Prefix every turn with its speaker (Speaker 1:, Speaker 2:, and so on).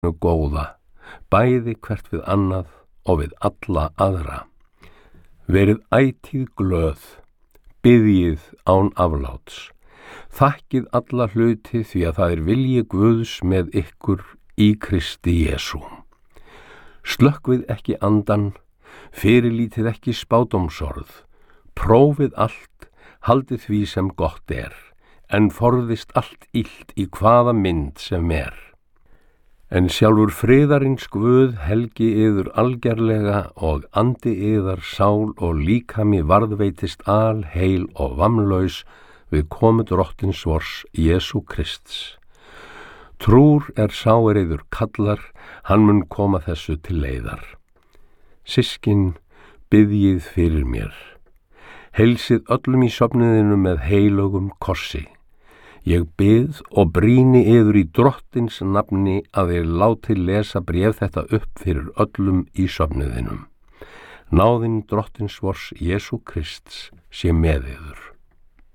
Speaker 1: góða, bæði hvert við annað og við alla aðra. Verið ætíð glöð, biðjið án afláts, þakkið alla hluti því að það vilji Guðs með ykkur í Kristi Jesú. Slökkvið ekki andan, fyrirlítið ekki spádómsorð, prófið allt, haldið því sem gott en forðist allt illt í hvaða mynd sem En sjálfur friðarins Guð helgi yður algerlega og andi yðar sál og líkami varðveitist alheil og vammlaus við komu drottins vors Jesú Krists. Trúr sá yður kallar, hann mun koma þessu til leiðar. Systkin, biðjið fyrir mér. Heilsið öllum í söfnuðinu með heilögum kossi. Ég bið og brýni yður í drottins nafni að þér láti lesa bréf þetta upp fyrir öllum í söfnuðinum. Náðin drottins vors Jesú Krists sé með yður.